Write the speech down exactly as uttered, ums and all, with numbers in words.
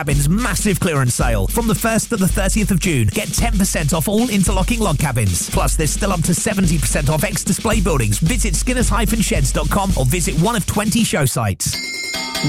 Cabins massive clearance sale from the first to the thirtieth of June. Get ten percent off all interlocking log cabins. Plus, there's still up to seventy percent off ex-display buildings. Visit skinners dash sheds dot com or visit one of twenty show sites.